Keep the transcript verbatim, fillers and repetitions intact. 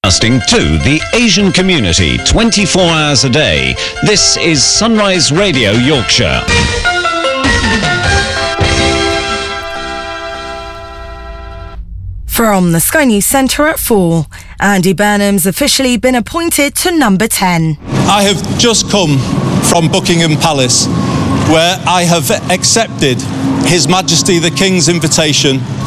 Broadcasting to the Asian community twenty-four hours a day. This is Sunrise Radio Yorkshire. From the Sky News Centre at four, Andy Burnham's officially been appointed to number ten. I have just come from Buckingham Palace, where I have accepted His Majesty the King's invitation